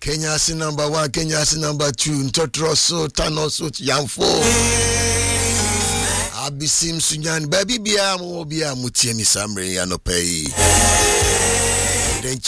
Kenya si number 1, Kenya si number 2, Ntotroso, Tanoso, Yamfo. Abisim Sunyan, baby bia mo bia mutie mi samre ya no pay.